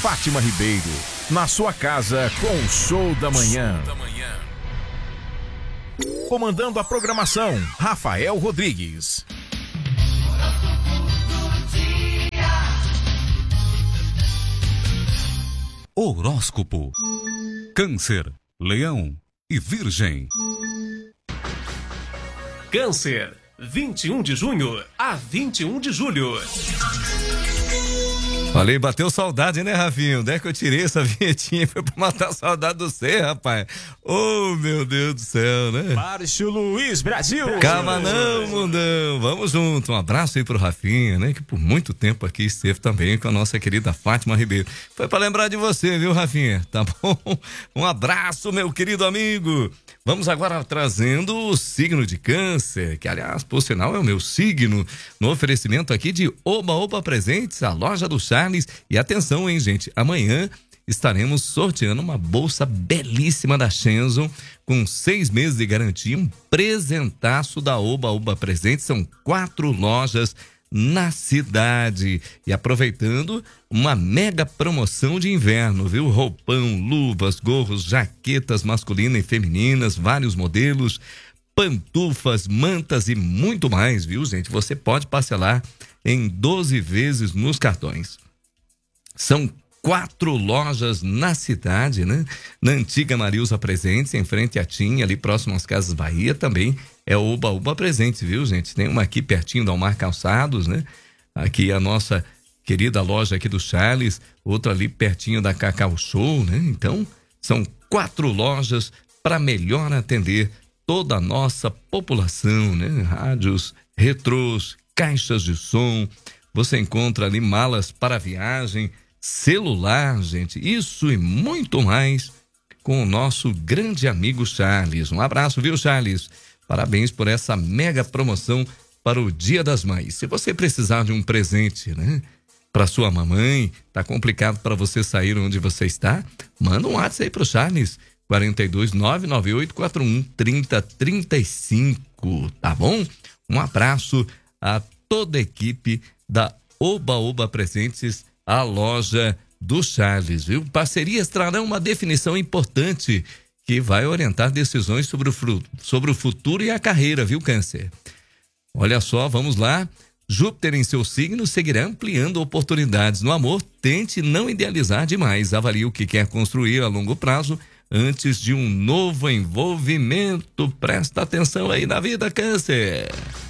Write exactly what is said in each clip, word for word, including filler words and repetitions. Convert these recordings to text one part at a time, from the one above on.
Fátima Ribeiro, na sua casa com o Show da Manhã. Show da Manhã. Comandando a programação, Rafael Rodrigues. Horóscopo. Câncer, Leão e Virgem. Câncer, vinte e um de junho a vinte e um de julho. Falei, bateu saudade, né, Rafinho? Onde é que eu tirei essa vinhetinha? Foi pra matar a saudade do você, rapaz. Oh, meu Deus do céu, né? Márcio Luiz, Brasil. Calma não, mundão. Vamos junto. Um abraço aí pro Rafinha, né? Que por muito tempo aqui esteve também com a nossa querida Fátima Ribeiro. Foi pra lembrar de você, viu, Rafinha? Tá bom? Um abraço, meu querido amigo. Vamos agora trazendo o signo de Câncer, que aliás, por sinal, é o meu signo, no oferecimento aqui de Oba Oba Presentes, a loja do Charles. E atenção, hein, gente, amanhã estaremos sorteando uma bolsa belíssima da Shenzon, com seis meses de garantia, um presentaço da Oba Oba Presentes, são quatro lojas na cidade. E aproveitando uma mega promoção de inverno, viu? Roupão, luvas, gorros, jaquetas masculinas e femininas, vários modelos, pantufas, mantas e muito mais, viu, gente? Você pode parcelar em doze vezes nos cartões. São quatro lojas na cidade, né? Na antiga Marilza Presentes, em frente à Tim, ali próximo às Casas Bahia, também é o Oba Oba Presentes, viu, gente? Tem uma aqui pertinho do Almar Calçados, né? Aqui a nossa querida loja aqui do Charles, outra ali pertinho da Cacau Show, né? Então, são quatro lojas para melhor atender toda a nossa população, né? Rádios, retrôs, caixas de som, você encontra ali malas para viagem, celular, gente, isso e muito mais com o nosso grande amigo Charles. Um abraço, viu, Charles? Parabéns por essa mega promoção para o Dia das Mães. Se você precisar de um presente, né, para sua mamãe, tá complicado para você sair onde você está, manda um WhatsApp aí pro Charles, quarenta e dois, nove nove oito quatro um, trinta, trinta e cinco, tá bom? Um abraço a toda a equipe da Oba Oba Presentes, a loja do Charles, viu? Parcerias trarão uma definição importante que vai orientar decisões sobre o, sobre o futuro e a carreira, viu, Câncer? Olha só, vamos lá. Júpiter em seu signo seguirá ampliando oportunidades no amor. Tente não idealizar demais. Avalie o que quer construir a longo prazo antes de um novo envolvimento. Presta atenção aí na vida, Câncer.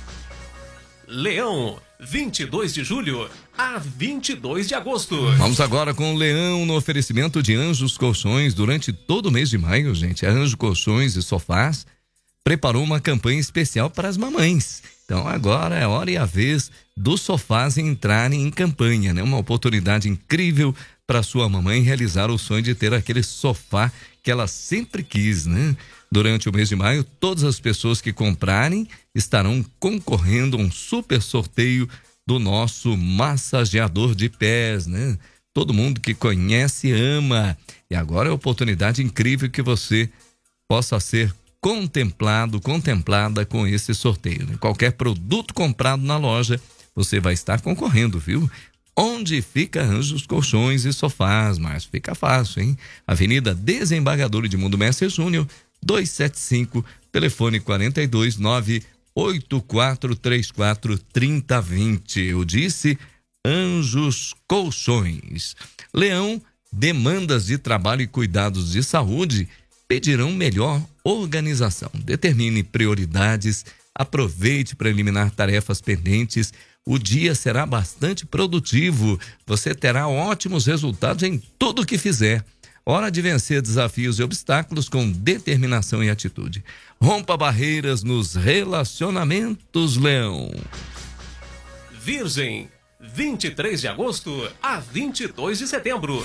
Leão, vinte e dois de julho a vinte e dois de agosto. Vamos agora com o Leão no oferecimento de Anjos Colchões. Durante todo o mês de maio, gente, a Anjos Colchões e Sofás preparou uma campanha especial para as mamães. Então agora é hora e a vez dos sofás entrarem em campanha, né? Uma oportunidade incrível para sua mamãe realizar o sonho de ter aquele sofá que ela sempre quis, né? Durante o mês de maio, todas as pessoas que comprarem estarão concorrendo a um super sorteio do nosso massageador de pés, né? Todo mundo que conhece ama. E agora é a oportunidade incrível que você possa ser contemplado, contemplada com esse sorteio, né? Qualquer produto comprado na loja, você vai estar concorrendo, viu? Onde fica Anjos Colchões e Sofás? Mas fica fácil, hein? Avenida Desembargador Edmundo Messer Júnior, duzentos e setenta e cinco, telefone quarenta e dois, nove oito quatro três quatro, três zero dois zero. Eu disse Anjos Colchões. Leão, demandas de trabalho e cuidados de saúde pedirão melhor organização. Determine prioridades, aproveite para eliminar tarefas pendentes. O dia será bastante produtivo. Você terá ótimos resultados em tudo que fizer. Hora de vencer desafios e obstáculos com determinação e atitude. Rompa barreiras nos relacionamentos, Leão. Virgem, vinte e três de agosto a vinte e dois de setembro.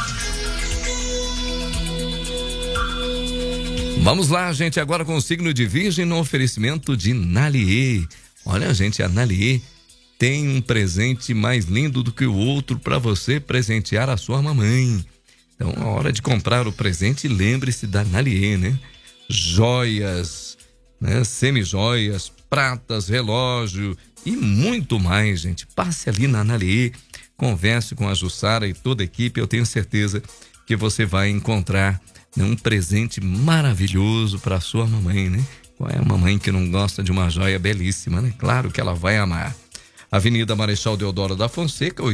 Vamos lá, gente, agora com o signo de Virgem no oferecimento de Nalier. Olha, gente, a Nalier tem um presente mais lindo do que o outro para você presentear a sua mamãe. Então, a hora de comprar o presente, lembre-se da Nalier, né? Joias, né? Semijoias, pratas, relógio e muito mais, gente. Passe ali na Nalier. converse com a Jussara e toda a equipe, eu tenho certeza que você vai encontrar, né, um presente maravilhoso para sua mamãe, né? Qual é a mamãe que não gosta de uma joia belíssima, né? Claro que ela vai amar. Avenida Marechal Deodoro da Fonseca,